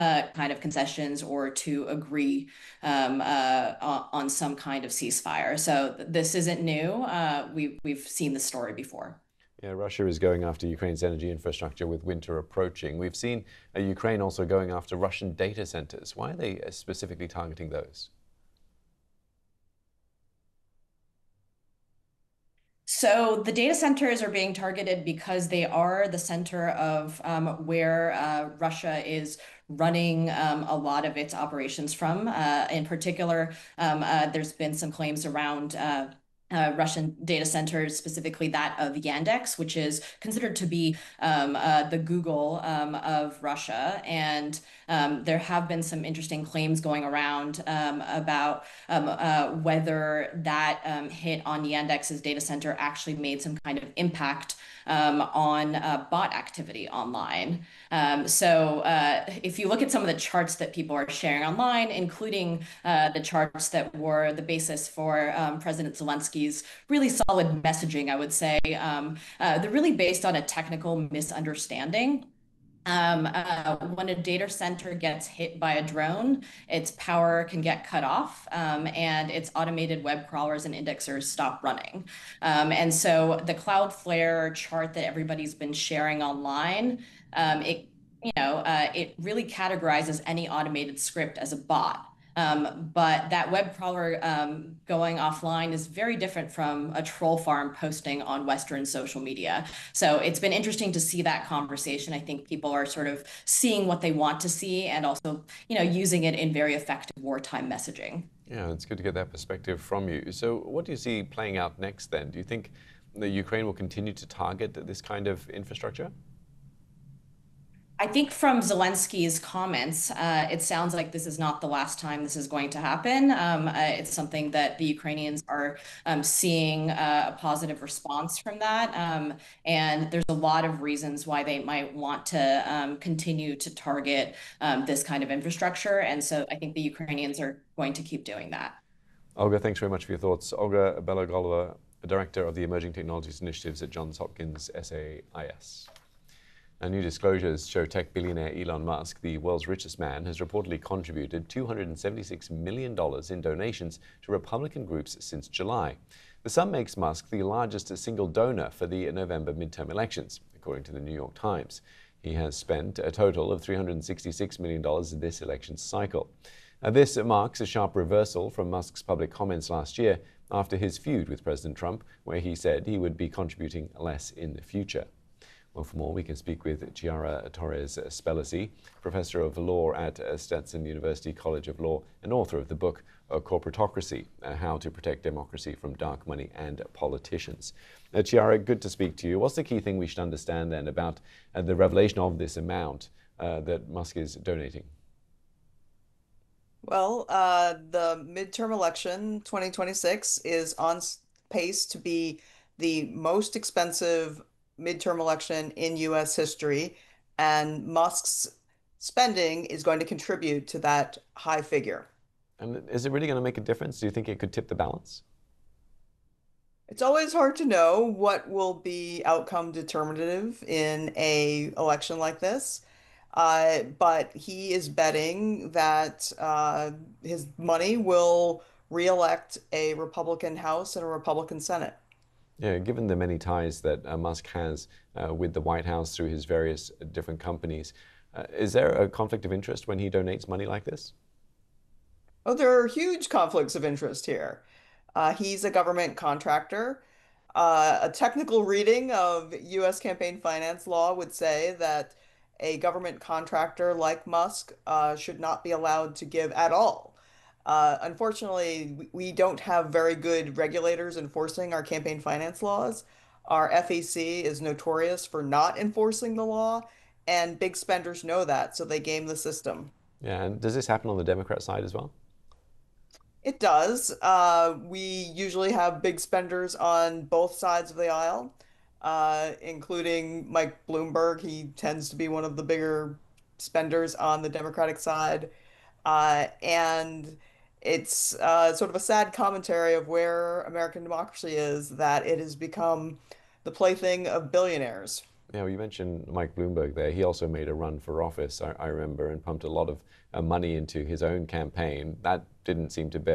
kind of concessions or to agree on some kind of ceasefire. So this isn't new. We've seen this story before. Yeah, Russia is going after Ukraine's energy infrastructure with winter approaching. We've seen Ukraine also going after Russian data centers. Why are they specifically targeting those? So the data centers are being targeted because they are the center of where Russia is running a lot of its operations from. In particular, there's been some claims around Russian data centers, specifically that of Yandex, which is considered to be the Google of Russia. And there have been some interesting claims going around about whether that hit on Yandex's data center actually made some kind of impact on bot activity online. If you look at some of the charts that people are sharing online, including the charts that were the basis for President Zelensky's really solid messaging, I would say, they're really based on a technical misunderstanding. When a data center gets hit by a drone, its power can get cut off, and its automated web crawlers and indexers stop running. And so the Cloudflare chart that everybody's been sharing online, it really categorizes any automated script as a bot. But that web crawler going offline is very different from a troll farm posting on Western social media. So it's been interesting to see that conversation. I think people are sort of seeing what they want to see and also, using it in very effective wartime messaging. Yeah, it's good to get that perspective from you. So, what do you see playing out next then? Do you think the Ukraine will continue to target this kind of infrastructure? I think from Zelensky's comments, it sounds like this is not the last time this is going to happen. It's something that the Ukrainians are seeing a positive response from that. And there's a lot of reasons why they might want to continue to target this kind of infrastructure. And so I think the Ukrainians are going to keep doing that. Olga, thanks very much for your thoughts. Olga Belogolova, Director of the Emerging Technologies Initiatives at Johns Hopkins SAIS. Now, new disclosures show tech billionaire Elon Musk, the world's richest man, has reportedly contributed $276 million in donations to Republican groups since July. The sum makes Musk the largest single donor for the November midterm elections, according to the New York Times. He has spent a total of $366 million in this election cycle. Now, this marks a sharp reversal from Musk's public comments last year after his feud with President Trump, where he said he would be contributing less in the future. Well, for more, we can speak with Chiara Torres Spellacy, Professor of Law at Stetson University College of Law and author of the book Corporatocracy, How to Protect Democracy from Dark Money and Politicians. Chiara, good to speak to you. What's the key thing we should understand then about the revelation of this amount that Musk is donating? Well, the midterm election 2026 is on pace to be the most expensive midterm election in US history, and Musk's spending is going to contribute to that high figure. And is it really going to make a difference? Do you think it could tip the balance? It's always hard to know what will be outcome determinative in a election like this. But he is betting that his money will reelect a Republican House and a Republican Senate. Yeah, given the many ties that Musk has with the White House through his various different companies, is there a conflict of interest when he donates money like this? Oh, there are huge conflicts of interest here. He's a government contractor. A technical reading of U.S. campaign finance law would say that a government contractor like Musk should not be allowed to give at all. Unfortunately, we don't have very good regulators enforcing our campaign finance laws. Our FEC is notorious for not enforcing the law, and big spenders know that, so they game the system. Yeah, and does this happen on the Democrat side as well? It does. We usually have big spenders on both sides of the aisle, including Mike Bloomberg. He tends to be one of the bigger spenders on the Democratic side. And it's sort of a sad commentary of where American democracy is, that it has become the plaything of billionaires. Yeah, well, you mentioned Mike Bloomberg there. He also made a run for office, I remember, and pumped a lot of money into his own campaign. That didn't seem to bear